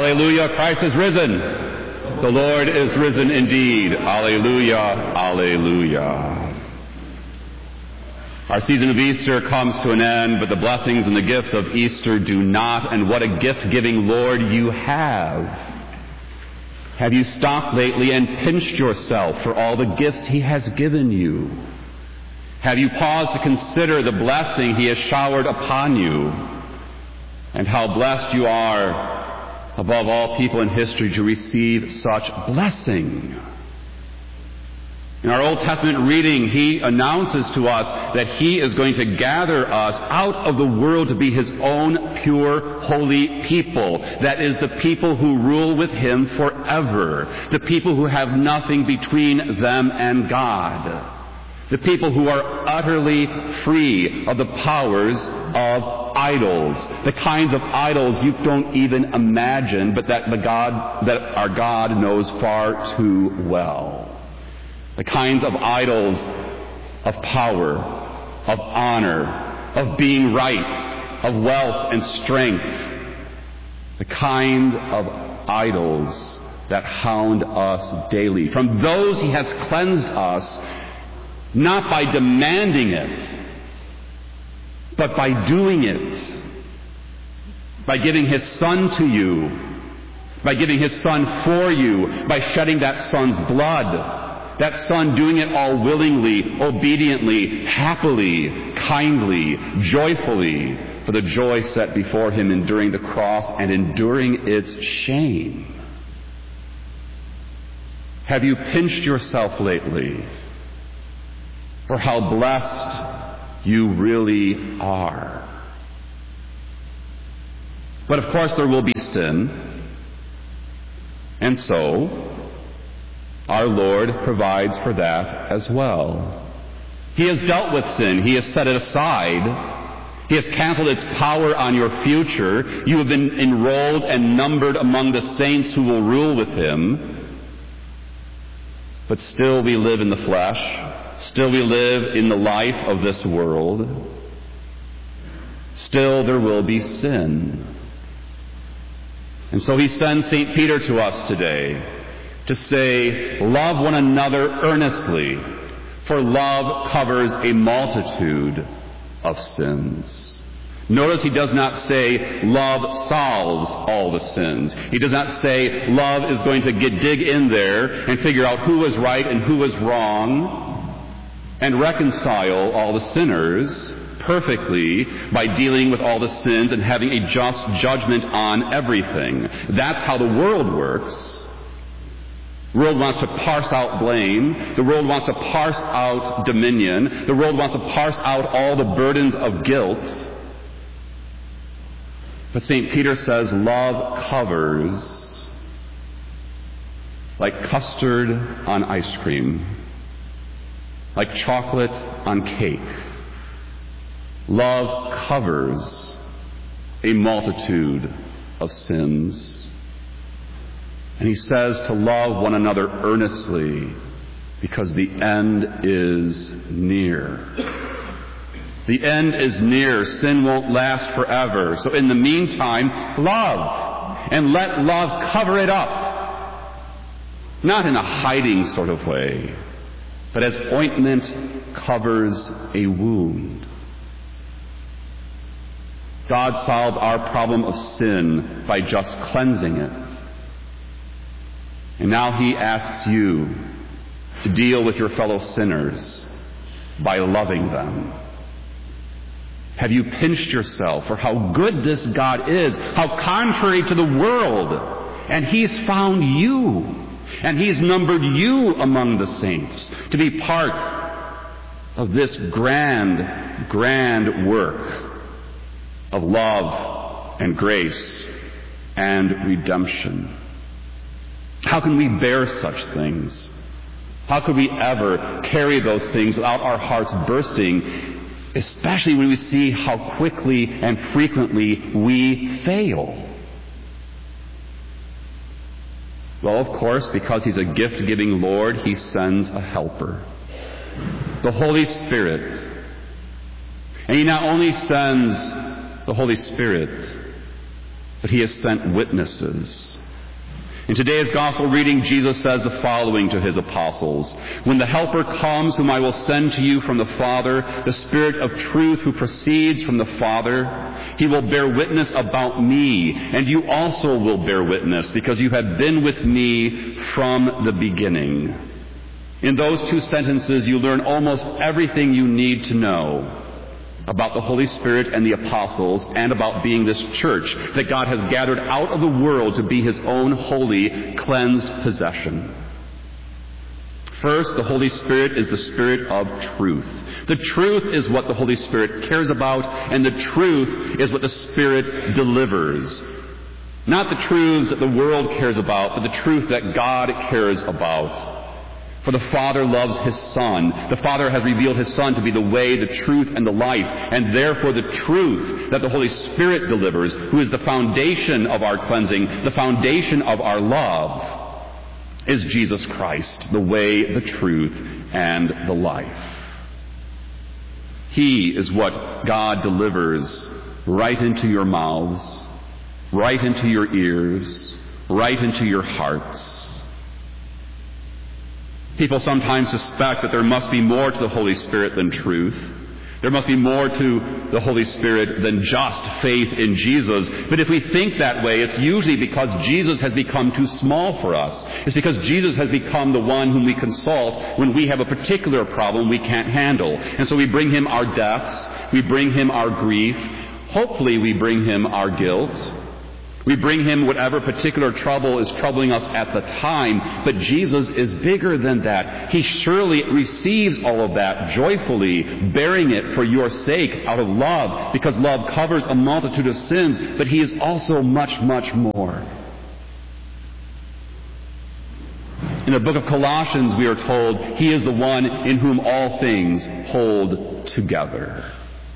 Alleluia, Christ is risen. The Lord is risen indeed. Alleluia, alleluia. Our season of Easter comes to an end, but the blessings and the gifts of Easter do not. And what a gift-giving Lord you have. Have you stopped lately and pinched yourself for all the gifts He has given you? Have you paused to consider the blessing He has showered upon you? And how blessed you are, above all people in history, to receive such blessing. In our Old Testament reading, He announces to us that He is going to gather us out of the world to be His own pure, holy people. That is, the people who rule with Him forever. The people who have nothing between them and God. The people who are utterly free of the powers of idols. The kinds of idols you don't even imagine, but that our God knows far too well. The kinds of idols of power, of honor, of being right, of wealth and strength. The kind of idols that hound us daily. From those He has cleansed us, not by demanding it, but by doing it. By giving His Son to you, by giving His Son for you, by shedding that Son's blood. That Son doing it all willingly, obediently, happily, kindly, joyfully, for the joy set before Him, enduring the cross and enduring its shame. Have you pinched yourself lately for how blessed you really are? But of course there will be sin, and so our Lord provides for that as well. He has dealt with sin. He has set it aside. He has canceled its power on your future. You have been enrolled and numbered among the saints who will rule with Him. But still we live in the flesh. Still we live in the life of this world. Still there will be sin. And so He sends St. Peter to us today to say, love one another earnestly, for love covers a multitude of sins. Notice he does not say love solves all the sins. He does not say love is going to dig in there and figure out who was right and who was wrong and reconcile all the sinners perfectly by dealing with all the sins and having a just judgment on everything. That's how the world works. The world wants to parse out blame. The world wants to parse out dominion. The world wants to parse out all the burdens of guilt. But St. Peter says love covers like custard on ice cream, like chocolate on cake. Love covers a multitude of sins. And he says to love one another earnestly because the end is near. The end is near. Sin won't last forever. So in the meantime, love. And let love cover it up. Not in a hiding sort of way, but as ointment covers a wound. God solved our problem of sin by just cleansing it. And now He asks you to deal with your fellow sinners by loving them. Have you pinched yourself for how good this God is, how contrary to the world? And He's found you, and He's numbered you among the saints to be part of this grand, grand work of love and grace and redemption. How can we bear such things? How could we ever carry those things without our hearts bursting, especially when we see how quickly and frequently we fail? Well, of course, because He's a gift-giving Lord, He sends a helper, the Holy Spirit. And He not only sends the Holy Spirit, but he has sent witnesses. In today's gospel reading, Jesus says the following to his apostles: "When the Helper comes, whom I will send to you from the Father, the Spirit of truth who proceeds from the Father, he will bear witness about me, and you also will bear witness, because you have been with me from the beginning." In those two sentences, you learn almost everything you need to know about the Holy Spirit and the apostles, and about being this church that God has gathered out of the world to be his own holy, cleansed possession. First, the Holy Spirit is the Spirit of truth. The truth is what the Holy Spirit cares about, and the truth is what the Spirit delivers. Not the truths that the world cares about, but the truth that God cares about. For the Father loves his Son. The Father has revealed his Son to be the way, the truth, and the life. And therefore the truth that the Holy Spirit delivers, who is the foundation of our cleansing, the foundation of our love, is Jesus Christ, the way, the truth, and the life. He is what God delivers right into your mouths, right into your ears, right into your hearts. People sometimes suspect that there must be more to the Holy Spirit than truth. There must be more to the Holy Spirit than just faith in Jesus. But if we think that way, it's usually because Jesus has become too small for us. It's because Jesus has become the one whom we consult when we have a particular problem we can't handle. And so we bring him our deaths, we bring him our grief, hopefully we bring him our guilt. We bring him whatever particular trouble is troubling us at the time, but Jesus is bigger than that. He surely receives all of that joyfully, bearing it for your sake out of love, because love covers a multitude of sins, but he is also much, much more. In the book of Colossians, we are told, he is the one in whom all things hold together.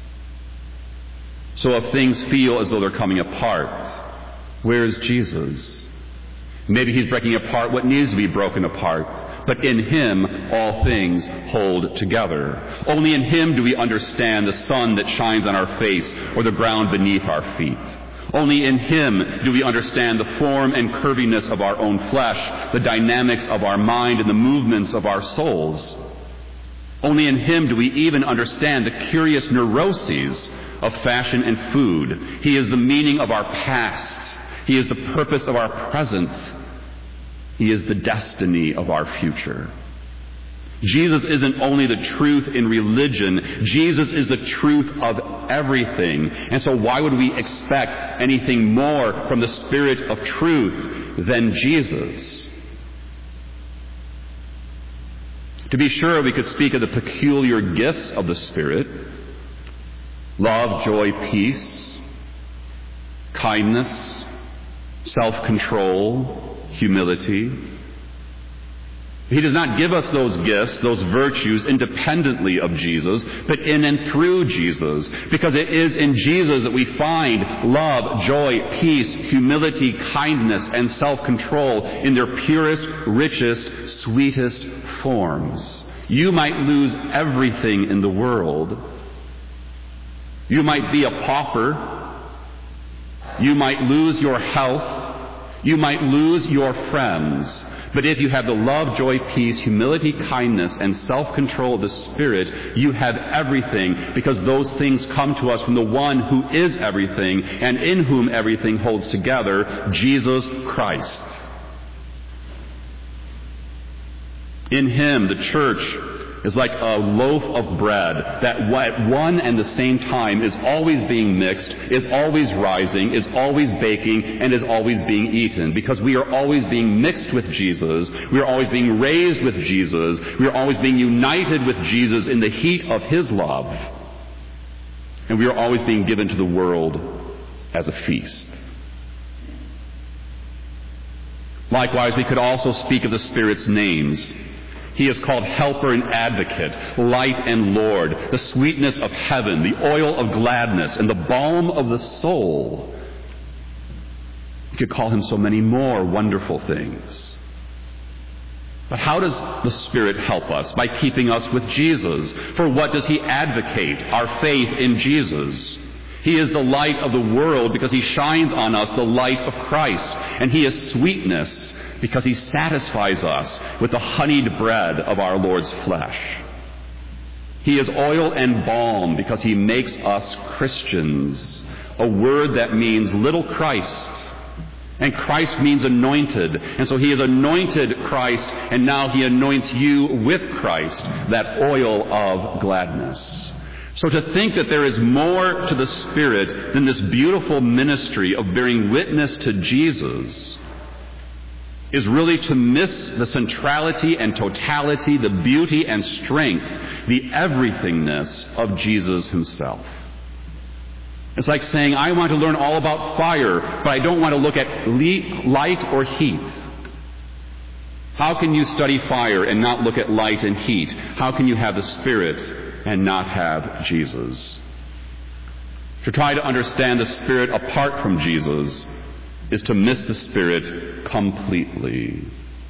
So if things feel as though they're coming apart, where is Jesus? Maybe he's breaking apart what needs to be broken apart. But in him, all things hold together. Only in him do we understand the sun that shines on our face or the ground beneath our feet. Only in him do we understand the form and curviness of our own flesh, the dynamics of our mind, and the movements of our souls. Only in him do we even understand the curious neuroses of fashion and food. He is the meaning of our past. He is the purpose of our present. He is the destiny of our future. Jesus isn't only the truth in religion. Jesus is the truth of everything. And so why would we expect anything more from the Spirit of truth than Jesus? To be sure, we could speak of the peculiar gifts of the Spirit: love, joy, peace, kindness, self-control, humility. He does not give us those gifts, those virtues, independently of Jesus, but in and through Jesus, because it is in Jesus that we find love, joy, peace, humility, kindness, and self-control in their purest, richest, sweetest forms. You might lose everything in the world. You might be a pauper. You might lose your health. You might lose your friends. But if you have the love, joy, peace, humility, kindness, and self-control of the Spirit, you have everything, because those things come to us from the one who is everything and in whom everything holds together, Jesus Christ. In him, the church is like a loaf of bread that at one and the same time is always being mixed, is always rising, is always baking, and is always being eaten. Because we are always being mixed with Jesus, we are always being raised with Jesus, we are always being united with Jesus in the heat of his love, and we are always being given to the world as a feast. Likewise, we could also speak of the Spirit's names. He is called Helper and Advocate, Light and Lord, the sweetness of heaven, the oil of gladness, and the balm of the soul. You could call him so many more wonderful things. But how does the Spirit help us? By keeping us with Jesus. For what does he advocate? Our faith in Jesus. He is the light of the world because he shines on us the light of Christ. And he is sweetness because he satisfies us with the honeyed bread of our Lord's flesh. He is oil and balm because he makes us Christians, a word that means little Christ. And Christ means anointed. And so he has anointed Christ, and now he anoints you with Christ, that oil of gladness. So to think that there is more to the Spirit than this beautiful ministry of bearing witness to Jesus is really to miss the centrality and totality, the beauty and strength, the everythingness of Jesus himself. It's like saying, I want to learn all about fire, but I don't want to look at light or heat. How can you study fire and not look at light and heat? How can you have the Spirit and not have Jesus? To try to understand the Spirit apart from Jesus is to miss the Spirit completely.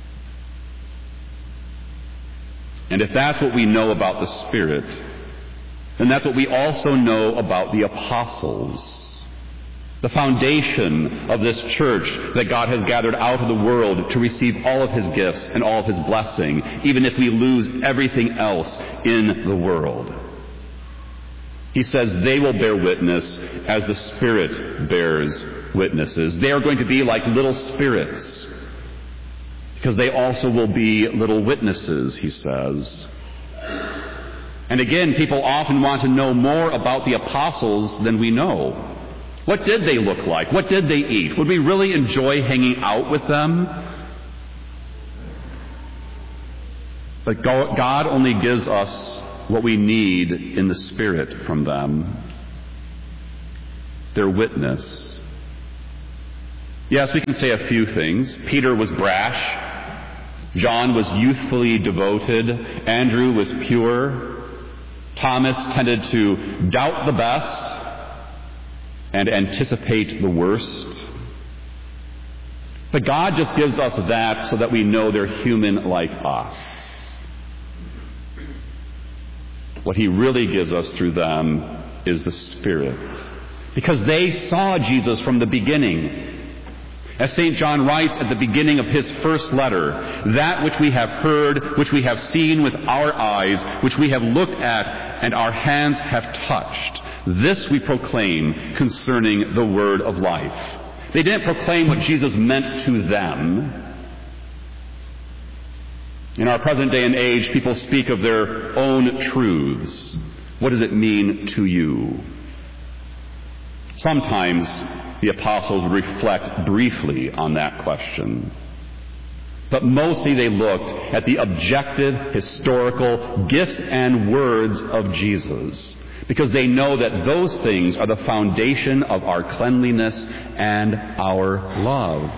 And if that's what we know about the Spirit, then that's what we also know about the apostles. The foundation of this church that God has gathered out of the world to receive all of his gifts and all of his blessing, even if we lose everything else in the world. He says they will bear witness as the Spirit bears witnesses. They are going to be like little spirits because they also will be little witnesses, he says. And again, people often want to know more about the apostles than we know. What did they look like? What did they eat? Would we really enjoy hanging out with them? But God only gives us what we need in the Spirit from them. Their witness. Yes, we can say a few things. Peter was brash. John was youthfully devoted. Andrew was pure. Thomas tended to doubt the best and anticipate the worst. But God just gives us that so that we know they're human like us. What he really gives us through them is the Spirit. Because they saw Jesus from the beginning. As St. John writes at the beginning of his first letter, that which we have heard, which we have seen with our eyes, which we have looked at, and our hands have touched, this we proclaim concerning the word of life. They didn't proclaim what Jesus meant to them. In our present day and age, people speak of their own truths. What does it mean to you? Sometimes the apostles reflect briefly on that question. But mostly they looked at the objective, historical gifts and words of Jesus, because they know that those things are the foundation of our cleanliness and our love.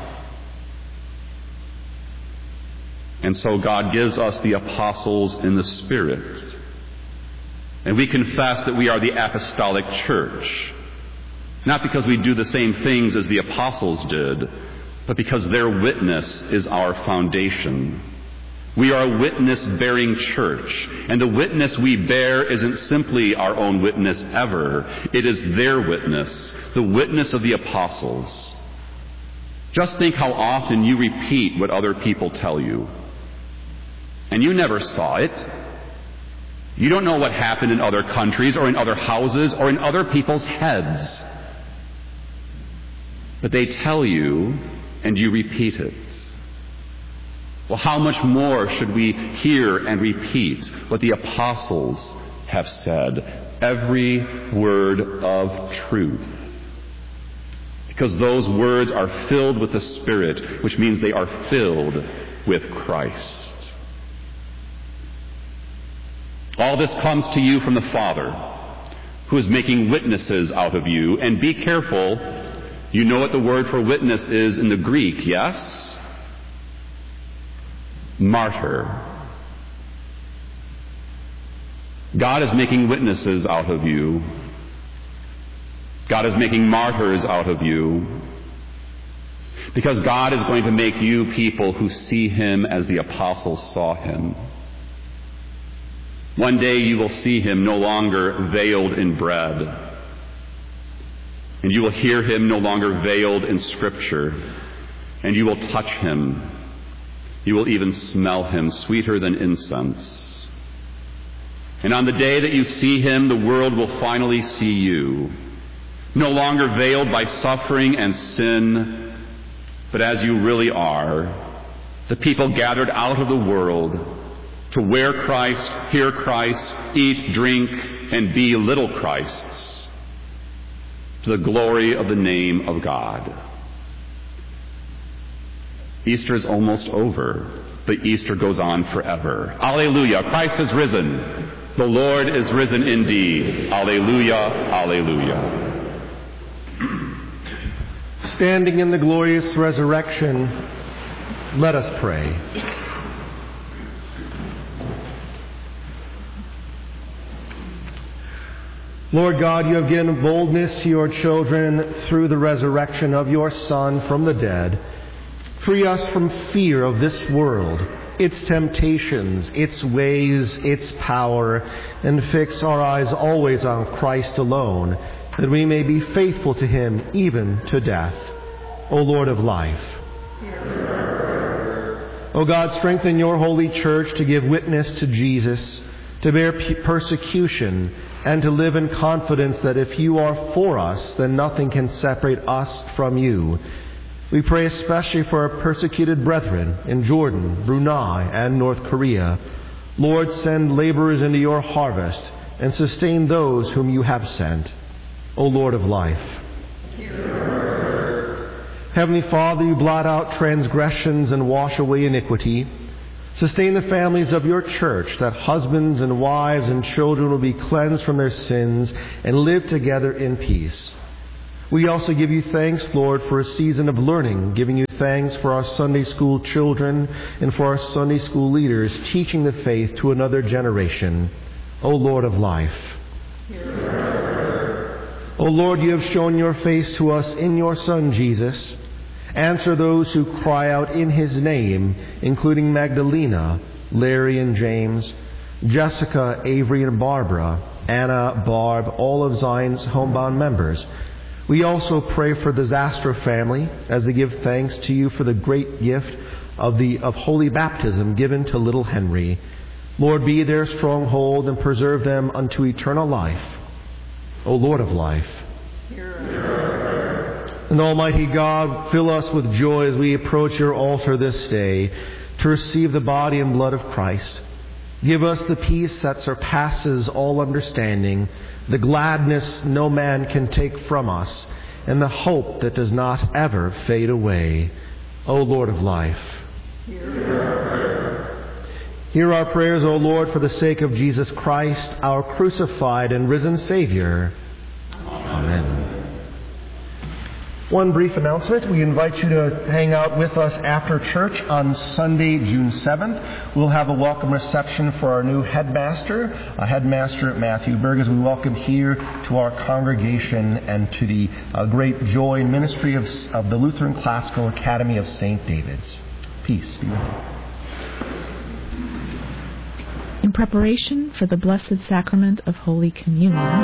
And so God gives us the apostles in the Spirit. And we confess that we are the apostolic church. Not because we do the same things as the apostles did, but because their witness is our foundation. We are a witness-bearing church, and the witness we bear isn't simply our own witness ever. It is their witness, the witness of the apostles. Just think how often you repeat what other people tell you. And you never saw it. You don't know what happened in other countries or in other houses or in other people's heads. But they tell you, and you repeat it. Well, how much more should we hear and repeat what the apostles have said? Every word of truth. Because those words are filled with the Spirit, which means they are filled with Christ. All this comes to you from the Father, who is making witnesses out of you. And be careful, you know what the word for witness is in the Greek, yes? Martyr. God is making witnesses out of you. God is making martyrs out of you. Because God is going to make you people who see Him as the apostles saw Him. One day you will see Him no longer veiled in bread, And you will hear him no longer veiled in Scripture, and you will touch him. You will even smell him sweeter than incense. And on the day that you see him, the world will finally see you, no longer veiled by suffering and sin, but as you really are, the people gathered out of the world to wear Christ, hear Christ, eat, drink, and be little Christs, to the glory of the name of God. Easter is almost over, but Easter goes on forever. Alleluia! Christ is risen. The Lord is risen indeed. Alleluia! Alleluia! Standing in the glorious resurrection, let us pray. Lord God, you have given boldness to your children through the resurrection of your Son from the dead. Free us from fear of this world, its temptations, its ways, its power, and fix our eyes always on Christ alone, that we may be faithful to him even to death. O Lord of life. O God, strengthen your holy church to give witness to Jesus, to bear persecution, and to live in confidence that if you are for us, then nothing can separate us from you. We pray especially for our persecuted brethren in Jordan, Brunei, and North Korea. Lord, send laborers into your harvest and sustain those whom you have sent. O Lord of life. Heavenly Father, you blot out transgressions and wash away iniquity. Sustain the families of your church, that husbands and wives and children will be cleansed from their sins and live together in peace. We also give you thanks, Lord, for a season of learning, giving you thanks for our Sunday school children and for our Sunday school leaders teaching the faith to another generation. O Lord of life. O Lord, you have shown your face to us in your Son, Jesus. Answer those who cry out in his name, including Magdalena, Larry and James, Jessica, Avery and Barbara, Anna, Barb, all of Zion's homebound members. We also pray for the Zastra family as they give thanks to you for the great gift of holy baptism given to little Henry. Lord, be their stronghold and preserve them unto eternal life. O Lord of life. And Almighty God, fill us with joy as we approach your altar this day to receive the body and blood of Christ. Give us the peace that surpasses all understanding, the gladness no man can take from us, and the hope that does not ever fade away. O Lord of life. Hear our prayers, O Lord, for the sake of Jesus Christ, our crucified and risen Savior. Amen. One brief announcement. We invite you to hang out with us after church on Sunday, June 7th. We'll have a welcome reception for our new headmaster, Headmaster Matthew Berg, as we welcome here to our congregation and to the great joy and ministry of the Lutheran Classical Academy of St. David's. Peace be with you. In preparation for the Blessed Sacrament of Holy Communion,